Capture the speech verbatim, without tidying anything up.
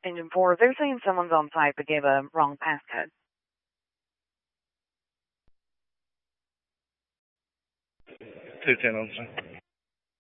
Engine four, they're saying someone's on site but gave a wrong passcode. two ten on site.